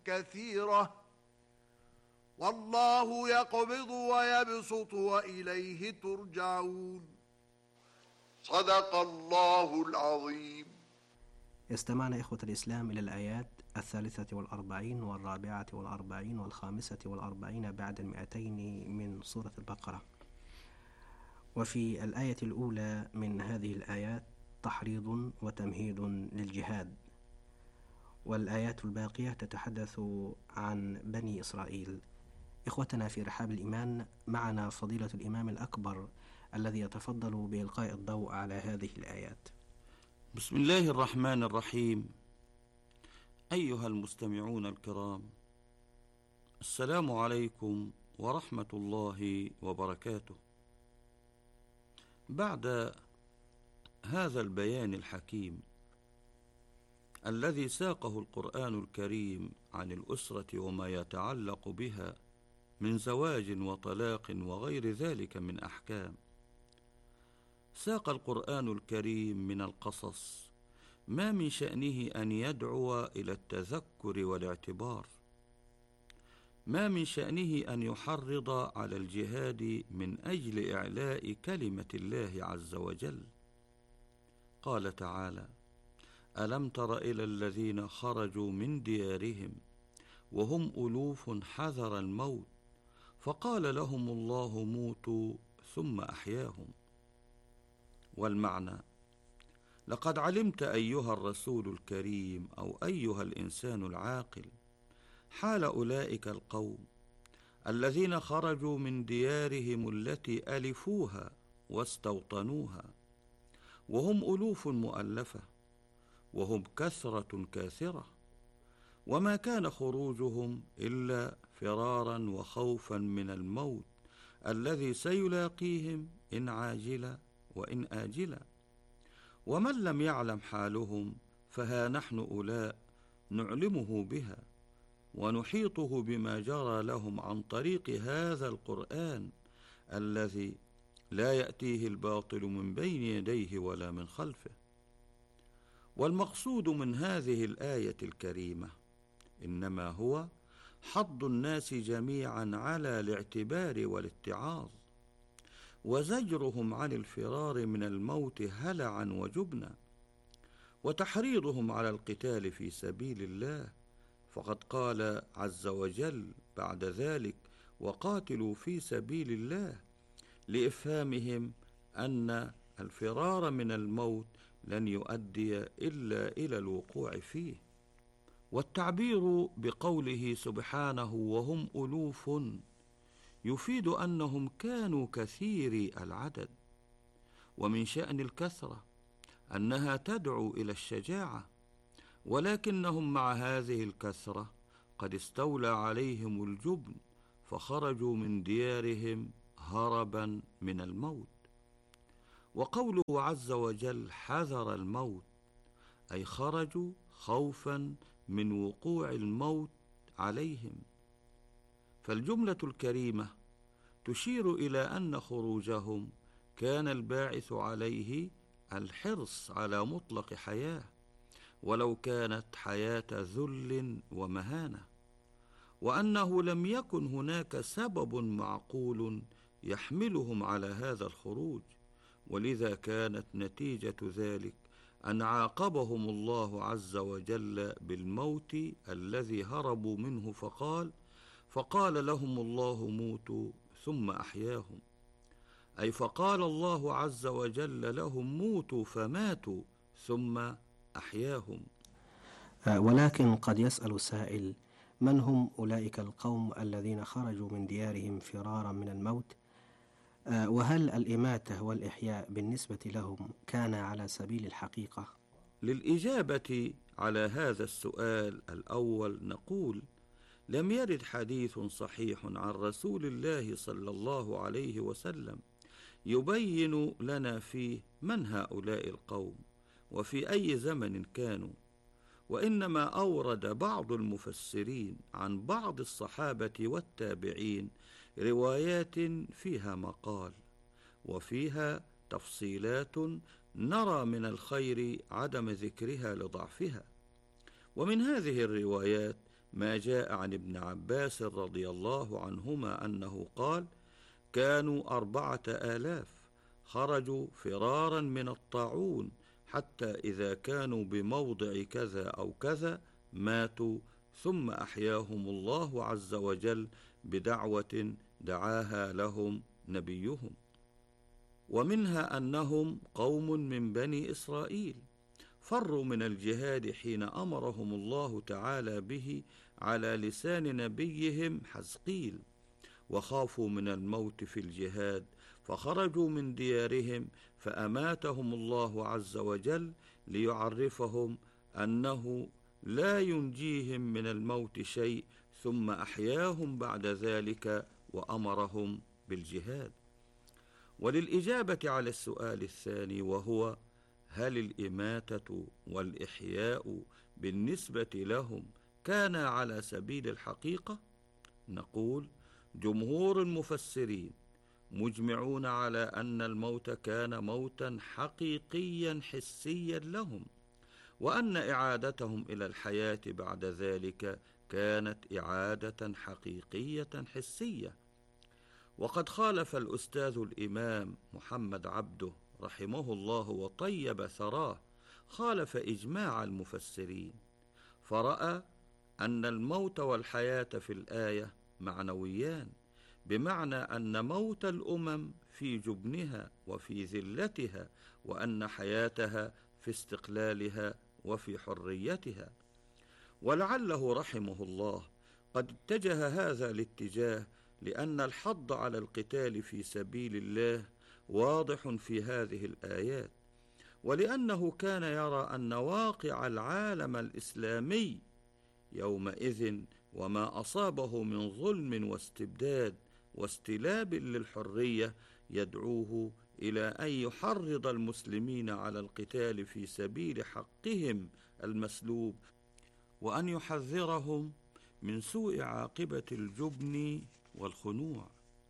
كثيرة والله يقبض ويبسط وإليه ترجعون. صدق الله العظيم. استمعنا إخوة الإسلام إلى الآيات 43 و44 و45 بعد 200 من سورة البقرة. وفي الآية الأولى من هذه الآيات تحريض وتمهيد للجهاد، والآيات الباقية تتحدث عن بني إسرائيل. إخوتنا في رحاب الإيمان، معنا فضيلة الإمام الأكبر الذي يتفضل بإلقاء الضوء على هذه الآيات. بسم الله الرحمن الرحيم. أيها المستمعون الكرام، السلام عليكم ورحمة الله وبركاته. بعد هذا البيان الحكيم الذي ساقه القرآن الكريم عن الأسرة وما يتعلق بها من زواج وطلاق وغير ذلك من أحكام، ساق القرآن الكريم من القصص ما من شأنه أن يدعو إلى التذكر والاعتبار، ما من شأنه أن يحرض على الجهاد من أجل إعلاء كلمة الله عز وجل. قال تعالى: ألم تر إلى الذين خرجوا من ديارهم وهم ألوف حذر الموت فقال لهم الله موتوا ثم أحياهم. والمعنى: لقد علمت أيها الرسول الكريم أو أيها الإنسان العاقل حال أولئك القوم الذين خرجوا من ديارهم التي ألفوها واستوطنوها، وهم ألوف مؤلفة، وهم كثرة كاثرة، وما كان خروجهم إلا فرارا وخوفا من الموت الذي سيلاقيهم إن عاجلا وإن آجلا. ومن لم يعلم حالهم فها نحن أولاء نعلمه بها ونحيطه بما جرى لهم عن طريق هذا القرآن الذي لا يأتيه الباطل من بين يديه ولا من خلفه. والمقصود من هذه الآية الكريمة إنما هو حض الناس جميعا على الاعتبار والاتعاظ، وزجرهم عن الفرار من الموت هلعا وجبنا، وتحريضهم على القتال في سبيل الله، فقد قال عز وجل بعد ذلك: وقاتلوا في سبيل الله، لإفهامهم أن الفرار من الموت لن يؤدي إلا إلى الوقوع فيه. والتعبير بقوله سبحانه وهم ألوف يفيد أنهم كانوا كثيري العدد، ومن شأن الكثرة أنها تدعو إلى الشجاعة، ولكنهم مع هذه الكثرة قد استولى عليهم الجبن فخرجوا من ديارهم هربا من الموت. وقوله عز وجل حذر الموت أي خرجوا خوفا من وقوع الموت عليهم. فالجملة الكريمة تشير إلى أن خروجهم كان الباعث عليه الحرص على مطلق حياة، ولو كانت حياة ذل ومهانة، وأنه لم يكن هناك سبب معقول يحملهم على هذا الخروج، ولذا كانت نتيجة ذلك أن عاقبهم الله عز وجل بالموت الذي هربوا منه، فقال لهم الله موتوا ثم أحياهم، أي فقال الله عز وجل لهم موتوا فماتوا ثم أحياهم. ولكن قد يسأل سائل: من هم أولئك القوم الذين خرجوا من ديارهم فرارا من الموت؟ وهل الإماتة والإحياء بالنسبة لهم كان على سبيل الحقيقة؟ للإجابة على هذا السؤال الأول نقول: لم يرد حديث صحيح عن رسول الله صلى الله عليه وسلم يبين لنا فيه من هؤلاء القوم وفي أي زمن كانوا، وإنما أورد بعض المفسرين عن بعض الصحابة والتابعين روايات فيها مقال وفيها تفصيلات نرى من الخير عدم ذكرها لضعفها. ومن هذه الروايات ما جاء عن ابن عباس رضي الله عنهما أنه قال: كانوا 4000 خرجوا فرارا من الطاعون، حتى إذا كانوا بموضع كذا أو كذا ماتوا، ثم أحياهم الله عز وجل بدعوة دعاها لهم نبيهم. ومنها أنهم قوم من بني إسرائيل فروا من الجهاد حين أمرهم الله تعالى به على لسان نبيهم حزقيل، وخافوا من الموت في الجهاد فخرجوا من ديارهم، فأماتهم الله عز وجل ليعرفهم أنه لا ينجيهم من الموت شيء، ثم أحياهم بعد ذلك وأمرهم بالجهاد. وللإجابة على السؤال الثاني، وهو: هل الإماتة والإحياء بالنسبة لهم كان على سبيل الحقيقة؟ نقول: جمهور المفسرين مجمعون على أن الموت كان موتا حقيقيا حسيا لهم، وأن إعادتهم إلى الحياة بعد ذلك كانت إعادة حقيقية حسية. وقد خالف الأستاذ الإمام محمد عبده رحمه الله وطيب ثراه، خالف إجماع المفسرين، فرأى أن الموت والحياة في الآية معنويان، بمعنى أن موت الأمم في جبنها وفي ذلتها، وأن حياتها في استقلالها وفي حريتها. ولعله رحمه الله قد اتجه هذا الاتجاه لأن الحض على القتال في سبيل الله واضح في هذه الآيات، ولأنه كان يرى أن واقع العالم الإسلامي يومئذ وما أصابه من ظلم واستبداد واستلاب للحرية يدعوه إلى أن يحرض المسلمين على القتال في سبيل حقهم المسلوب، وأن يحذرهم من سوء عاقبة الجبن والخنوع.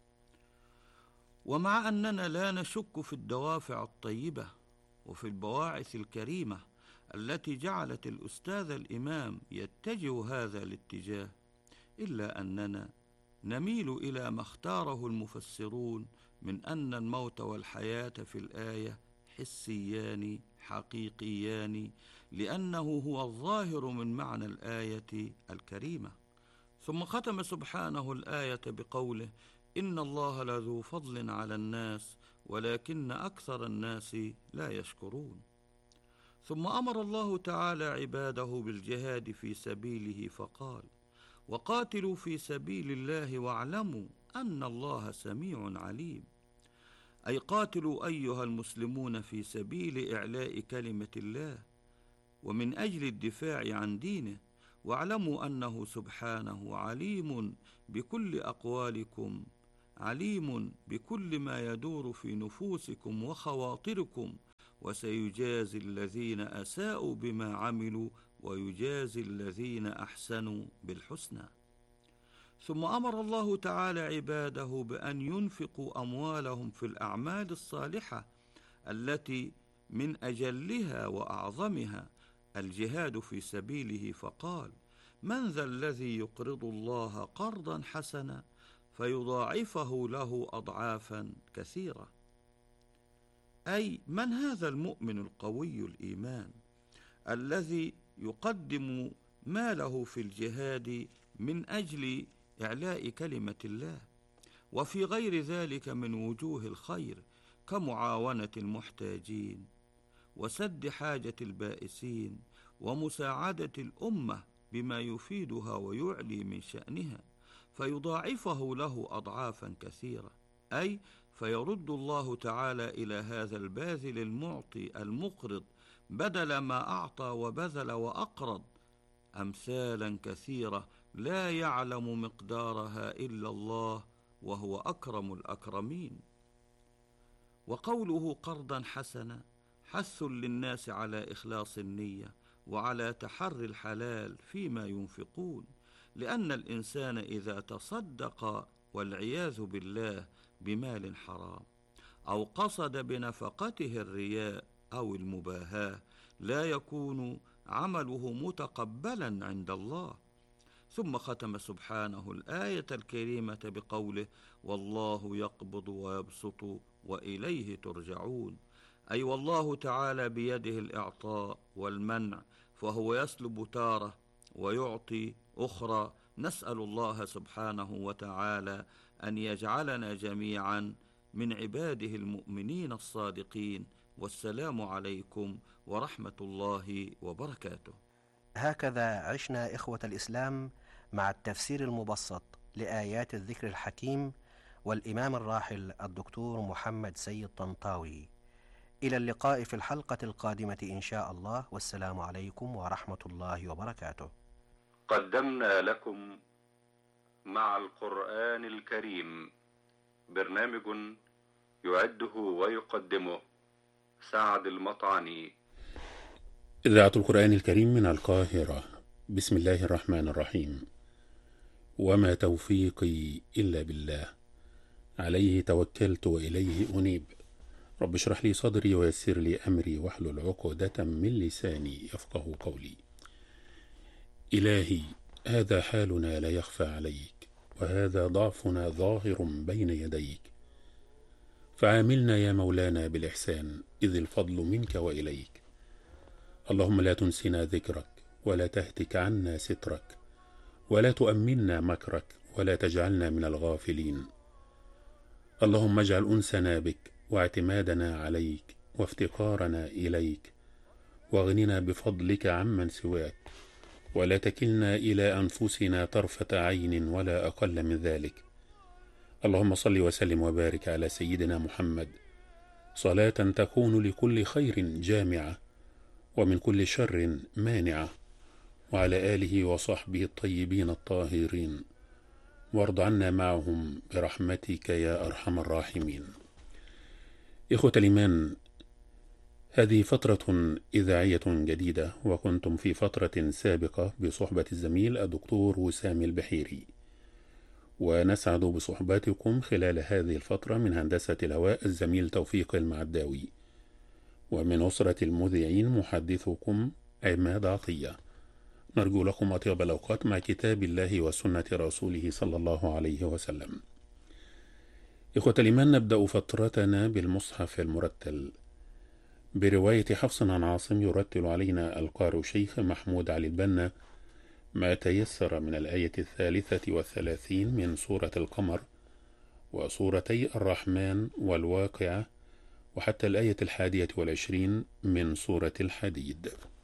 ومع أننا لا نشك في الدوافع الطيبة وفي البواعث الكريمة التي جعلت الأستاذ الإمام يتجه هذا الاتجاه، إلا أننا نميل إلى ما اختاره المفسرون من أن الموت والحياة في الآية حسيان حقيقيان، لأنه هو الظاهر من معنى الآية الكريمة. ثم ختم سبحانه الآية بقوله: إن الله لذو فضل على الناس ولكن أكثر الناس لا يشكرون. ثم أمر الله تعالى عباده بالجهاد في سبيله فقال: وقاتلوا في سبيل الله واعلموا أن الله سميع عليم. أي قاتلوا أيها المسلمون في سبيل إعلاء كلمة الله ومن أجل الدفاع عن دينه، واعلموا أنه سبحانه عليم بكل أقوالكم، عليم بكل ما يدور في نفوسكم وخواطركم، وسيجازي الذين أساءوا بما عملوا ويجازي الذين أحسنوا بالحسنى. ثم أمر الله تعالى عباده بأن ينفقوا أموالهم في الأعمال الصالحة التي من أجلها وأعظمها الجهاد في سبيله، فقال: من ذا الذي يقرض الله قرضا حسنا فيضاعفه له أضعافا كثيرة؟ أي من هذا المؤمن القوي الإيمان الذي يقدم ماله في الجهاد من أجل إعلاء كلمة الله، وفي غير ذلك من وجوه الخير كمعاونة المحتاجين وسد حاجة البائسين ومساعدة الأمة بما يفيدها ويعلي من شأنها، فيضاعفه له أضعافا كثيرة، أي فيرد الله تعالى إلى هذا الباذل المعطي المقرض بدل ما أعطى وبذل وأقرض أمثالا كثيرة لا يعلم مقدارها إلا الله، وهو أكرم الأكرمين. وقوله قرضا حسنا حث للناس على إخلاص النية وعلى تحري الحلال فيما ينفقون، لأن الإنسان إذا تصدق والعياذ بالله بمال حرام أو قصد بنفقته الرياء أو المباهاة لا يكون عمله متقبلا عند الله. ثم ختم سبحانه الآية الكريمة بقوله: والله يقبض ويبسط وإليه ترجعون، أي والله تعالى بيده الإعطاء والمنع، فهو يسلب تارة ويعطي أخرى. نسأل الله سبحانه وتعالى أن يجعلنا جميعا من عباده المؤمنين الصادقين. والسلام عليكم ورحمة الله وبركاته. هكذا عشنا إخوة الإسلام مع التفسير المبسط لآيات الذكر الحكيم والإمام الراحل الدكتور محمد سيد طنطاوي. إلى اللقاء في الحلقة القادمة إن شاء الله، والسلام عليكم ورحمة الله وبركاته. قدمنا لكم مع القرآن الكريم برنامج يعده ويقدمه سعد المطعني. إذاعة القرآن الكريم من القاهرة. بسم الله الرحمن الرحيم. وما توفيقي إلا بالله، عليه توكلت وإليه أنيب. رب اشرح لي صدري ويسر لي أمري واحلل عقدة من لساني يفقه قولي. إلهي، هذا حالنا لا يخفى عليك، وهذا ضعفنا ظاهر بين يديك، فعاملنا يا مولانا بالإحسان، إذ الفضل منك وإليك. اللهم لا تنسنا ذكرك، ولا تهتك عنا سترك، ولا تؤمنا مكرك، ولا تجعلنا من الغافلين. اللهم اجعل أنسنا بك، واعتمادنا عليك، وافتقارنا إليك، واغننا بفضلك عمن سواك، ولا تكلنا إلى أنفسنا طرفة عين ولا أقل من ذلك. اللهم صل وسلم وبارك على سيدنا محمد، صلاة تكون لكل خير جامعة، ومن كل شر مانعة، وعلى آله وصحبه الطيبين الطاهرين، وارض عنا معهم برحمتك يا أرحم الراحمين. إخوة الإيمان، هذه فترة إذاعية جديدة، وكنتم في فترة سابقة بصحبة الزميل الدكتور وسام البحيري، ونسعد بصحبتكم خلال هذه الفترة من هندسة الهواء الزميل توفيق المعداوي، ومن أسرة المذيعين محدثكم عماد عطية. نرجو لكم أطيب الأوقات مع كتاب الله وسنة رسوله صلى الله عليه وسلم. إخوة الإيمان، نبدأ فترتنا بالمصحف المرتل برواية حفص عن عاصم. يرتل علينا القارئ الشيخ محمود علي البنا ما تيسر من الآية 33 من سورة القمر، وسورتي الرحمن والواقعة، وحتى الآية 21 من سورة الحديد.